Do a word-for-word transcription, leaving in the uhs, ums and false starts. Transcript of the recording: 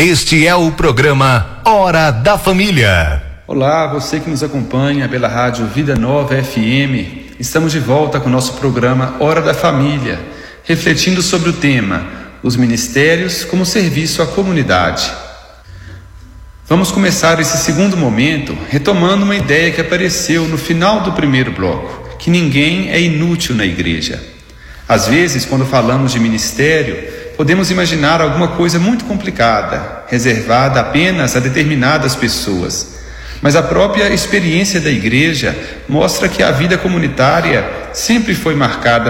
Este é o programa Hora da Família. Olá, você que nos acompanha pela rádio Vida Nova F M. Estamos de volta com o nosso programa Hora da Família, refletindo sobre o tema Os Ministérios como Serviço à Comunidade. Vamos começar esse segundo momento retomando uma ideia que apareceu no final do primeiro bloco, que ninguém é inútil na igreja. Às vezes, quando falamos de ministério, podemos imaginar alguma coisa muito complicada, reservada apenas a determinadas pessoas. Mas a própria experiência da igreja mostra que a vida comunitária sempre foi marcada